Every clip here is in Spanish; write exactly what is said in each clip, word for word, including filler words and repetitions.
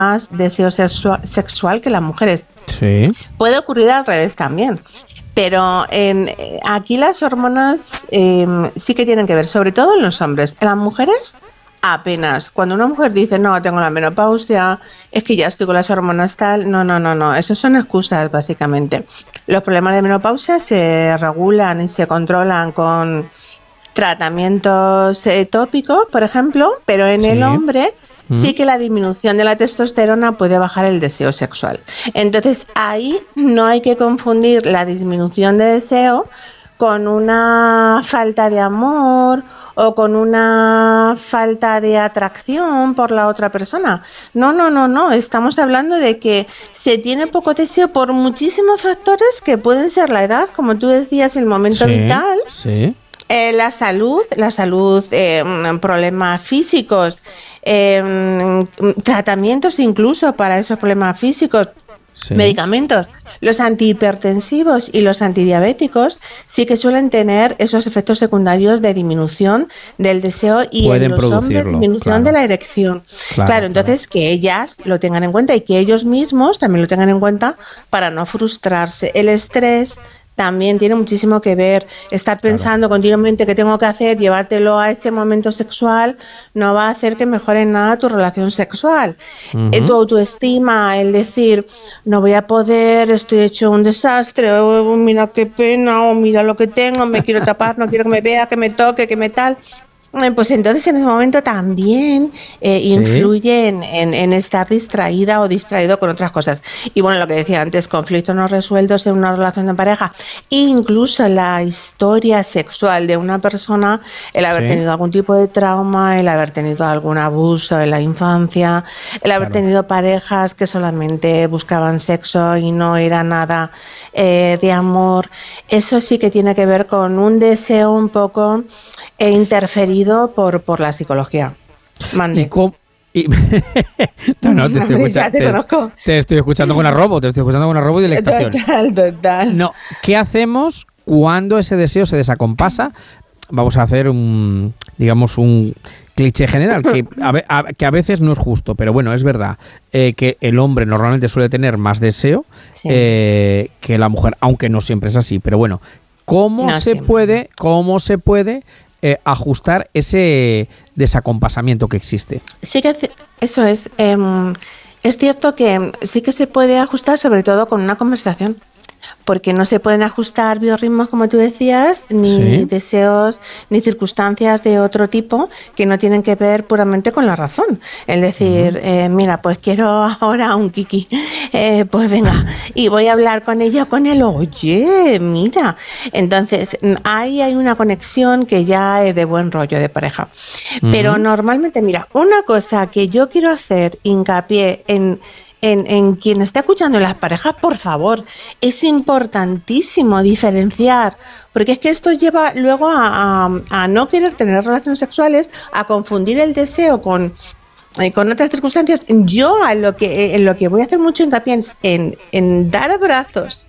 más deseo sexua- sexual que las mujeres. Sí. Puede ocurrir al revés también. Pero eh, aquí las hormonas eh, sí que tienen que ver, sobre todo en los hombres. En las mujeres, apenas. Cuando una mujer dice, no, tengo la menopausia, es que ya estoy con las hormonas tal, no, no, no, no. Eso son excusas, básicamente. Los problemas de menopausia se regulan y se controlan con tratamientos eh, tópicos, por ejemplo, pero en Sí. el hombre Mm. sí que la disminución de la testosterona puede bajar el deseo sexual. Entonces ahí no hay que confundir la disminución de deseo con una falta de amor o con una falta de atracción por la otra persona. No, no, no, no. Estamos hablando de que se tiene poco deseo por muchísimos factores que pueden ser la edad, como tú decías, el momento Sí. vital. Sí. Eh, la salud, la salud, eh, problemas físicos, eh, tratamientos incluso para esos problemas físicos, Sí. medicamentos. Los antihipertensivos y los antidiabéticos sí que suelen tener esos efectos secundarios de disminución del deseo y Pueden en los hombres producirlo, disminución claro. de la erección. Claro, Claro, entonces que ellas lo tengan en cuenta y que ellos mismos también lo tengan en cuenta para no frustrarse. El estrés también tiene muchísimo que ver. Estar pensando continuamente qué tengo que hacer, llevártelo a ese momento sexual, no va a hacer que mejore en nada tu relación sexual. Eh, tu autoestima, el decir, no voy a poder, estoy hecho un desastre, oh, mira qué pena, o mira lo que tengo, me quiero tapar, no quiero que me vea, que me toque, que me tal. Eh, Pues entonces en ese momento también eh, influye en, en- en estar distraída o distraído con otras cosas. Y bueno, lo que decía antes, conflictos no resueltos en una relación de pareja, incluso la historia sexual de una persona, el haber Sí. tenido algún tipo de trauma, el haber tenido algún abuso en la infancia, el haber Claro. tenido parejas que solamente buscaban sexo y no era nada eh, de amor, eso sí que tiene que ver con un deseo un poco eh, interferido por, por la psicología. ¿Y Mande. cómo? y- no, no, te estoy, Hombre, escucha- ya te te- conozco. te estoy escuchando con arrobo, te estoy escuchando con arrobo y delectación. Total, total. No, ¿qué hacemos cuando ese deseo se desacompasa? Vamos a hacer un, digamos, un cliché general, que a, ve- a- que a veces no es justo, pero bueno, es verdad eh, que el hombre normalmente suele tener más deseo Sí. eh, que la mujer, aunque no siempre es así, pero bueno, ¿cómo No se siempre. puede, cómo se puede eh, ajustar ese desacompasamiento que existe? Sí que ci- eso es. em, es cierto que sí que se puede ajustar, sobre todo con una conversación. Porque no se pueden ajustar biorritmos, como tú decías, ni Sí. deseos, ni circunstancias de otro tipo que no tienen que ver puramente con la razón. Es decir, eh, mira, pues quiero ahora un kiki, eh, pues venga, y voy a hablar con ella o con él, oye, mira. Entonces, mm, ahí hay una conexión que ya es de buen rollo de pareja. Pero normalmente, mira, una cosa que yo quiero hacer hincapié en en, en quien está escuchando en las parejas, por favor, es importantísimo diferenciar, porque es que esto lleva luego a, a- a no querer tener relaciones sexuales, a confundir el deseo con, eh, con otras circunstancias. Yo a lo que, en lo que voy a hacer mucho hincapié es en, en dar abrazos,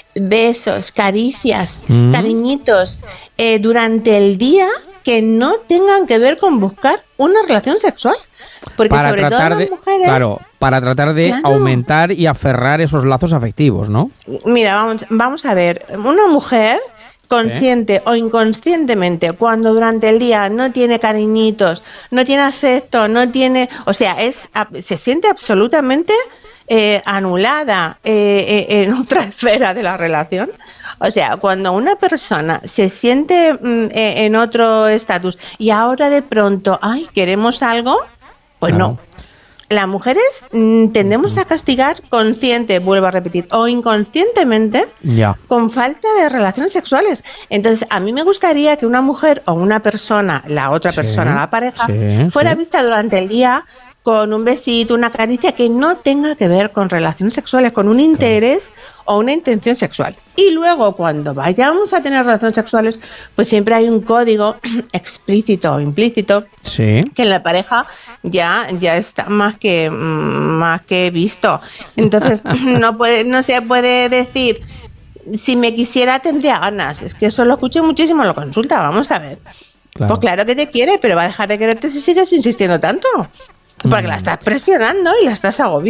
besos, caricias, Mm. cariñitos eh, durante el día que no tengan que ver con buscar una relación sexual. Porque Para sobre todo tratar las de, mujeres... claro, para tratar de Claro. aumentar y aferrar esos lazos afectivos, ¿no? Mira, vamos, vamos a ver, una mujer consciente o inconscientemente, cuando durante el día no tiene cariñitos, no tiene afecto, no tiene, o sea, es se siente absolutamente eh, anulada eh, eh, en otra esfera de la relación. O sea, cuando una persona se siente mm, eh, en otro estatus y ahora de pronto, ay, queremos algo, pues Claro. no. Las mujeres mm, tendemos a castigar consciente, vuelvo a repetir, o inconscientemente Ya. con falta de relaciones sexuales. Entonces, a mí me gustaría que una mujer o una persona, la otra Sí, persona, la pareja, sí, fuera sí. vista durante el día con un besito, una caricia que no tenga que ver con relaciones sexuales, con un interés o una intención sexual. Y luego, cuando vayamos a tener relaciones sexuales, pues siempre hay un código explícito o implícito Sí. que en la pareja ya, ya está más que, mm, más que visto. Entonces, no puede, no se puede decir, si me quisiera tendría ganas. Es que eso lo escucho muchísimo en la consulta, vamos a ver. Claro. Pues claro que te quiere, pero va a dejar de quererte si sigues insistiendo tanto. Porque la estás presionando y la estás agobiando.